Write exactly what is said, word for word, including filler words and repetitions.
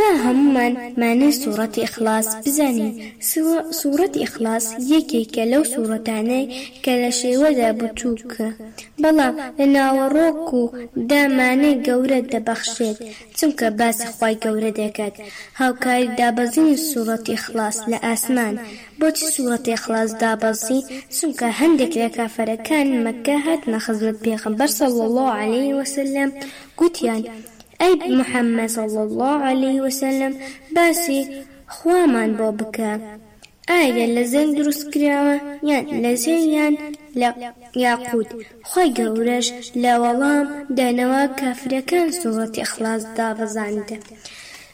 با هەمومان مانای سوورەتی ئیخلاس بزانین. سوورەتی ئیخلاس یەکێکە لەو سوورەتانەی کە لە شێوەدا بچووکە، بەڵام لە ناوەڕۆک و دامانەی گەورە دەبەخشێت، چونکە باسی خوای گەورە دەکات. هاوکاری دابەزینی سوورەتی ئیخلاس لە ئاسمان. بۆچی سوورەتی ئیخلاس دابەزی؟ چونکە هەندێک لە کافەرەکان مەککە هاتنە خزمەت پێغەمبەر صلی الله عليه وسلم، گوتیان: ئەی محەممەد صلی الله عليه وسلم، باسی خوامان بۆ بکە. ئایا لە زەنگ دروست کراوە یان لە زێر یان لە یاقوت؟ خوای گەورەش لە وەڵام دانەوە کافرەکان سوورەتی ئیخلاس دابەزاند.